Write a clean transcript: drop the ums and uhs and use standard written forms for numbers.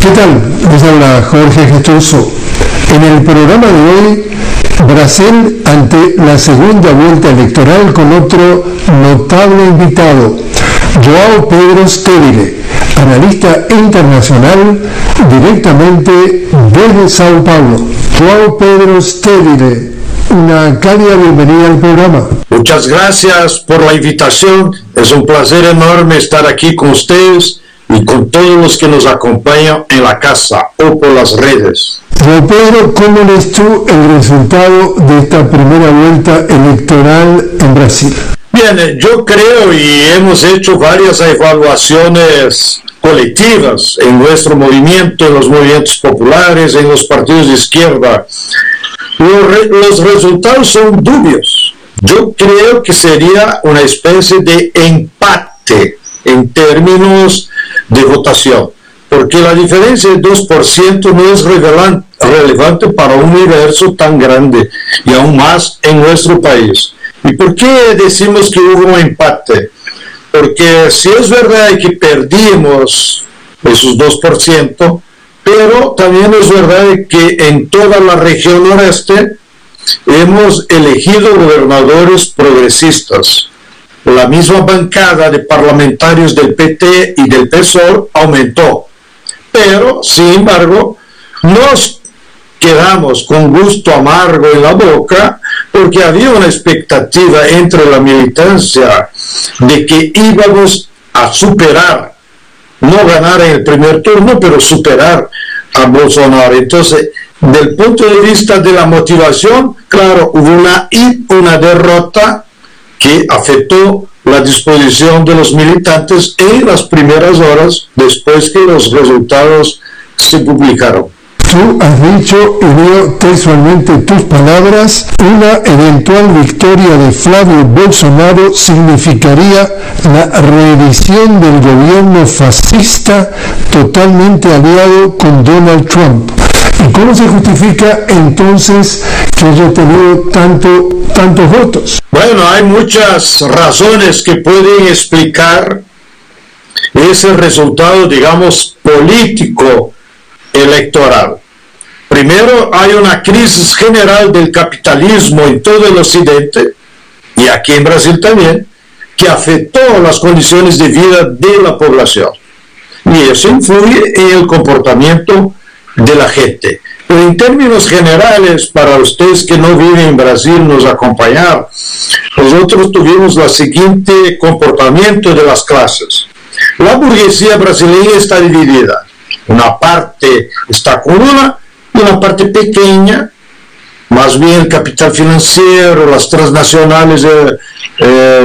¿Qué tal? Les habla Jorge Gestoso. En el programa de hoy, Brasil ante la segunda vuelta electoral con otro notable invitado, João Pedro Stevile, analista internacional directamente desde Sao Paulo. João Pedro Stevile, una cálida bienvenida al programa. Muchas gracias por la invitación. Es un placer enorme estar aquí con ustedes y con todos los que nos acompañan en la casa o por las redes. João Pedro, ¿cómo ves tú el resultado de esta primera vuelta electoral en Brasil? Bien, yo creo y hemos hecho varias evaluaciones colectivas en nuestro movimiento, en los movimientos populares, en los partidos de izquierda. Los resultados son dubios. Yo creo que sería una especie de empate en términos de votación, porque la diferencia de 2% no es relevante para un universo tan grande y aún más en nuestro país. ¿Y por qué decimos que hubo un empate? Porque si es verdad que perdimos esos 2%, pero también es verdad que en toda la región noreste hemos elegido gobernadores progresistas. La misma bancada de parlamentarios del PT y del PSOE aumentó, pero sin embargo nos quedamos con gusto amargo en la boca porque había una expectativa entre la militancia de que íbamos a superar, no ganar en el primer turno, pero superar a Bolsonaro. Entonces, del punto de vista de la motivación, claro, hubo una derrota que afectó la disposición de los militantes en las primeras horas después que los resultados se publicaron. Tú has dicho, y leo textualmente tus palabras, una eventual victoria de Flavio Bolsonaro significaría la reedición del gobierno fascista totalmente aliado con Donald Trump. ¿Y cómo se justifica entonces que haya tenido tantos votos? Bueno, hay muchas razones que pueden explicar ese resultado, digamos, político electoral. Primero, hay una crisis general del capitalismo en todo el occidente, y aquí en Brasil también, que afectó las condiciones de vida de la población. Y eso influye en el comportamiento de la gente. Pero en términos generales, para ustedes que no viven en Brasil, nos acompañar, nosotros tuvimos el siguiente comportamiento de las clases. La burguesía brasileña está dividida. Una parte está con una parte pequeña, más bien el capital financiero, las transnacionales